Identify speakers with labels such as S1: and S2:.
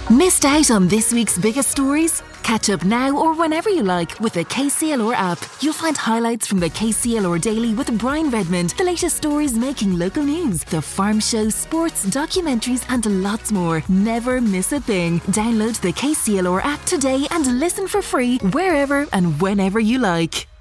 S1: Missed out on this week's biggest stories? Catch up now or whenever you like with the KCLR app. You'll find highlights from the KCLR Daily with Brian Redmond, the latest stories making local news, the farm show, sports, documentaries and lots more. Never miss a thing. Download the KCLR app today and listen for free wherever and whenever you like.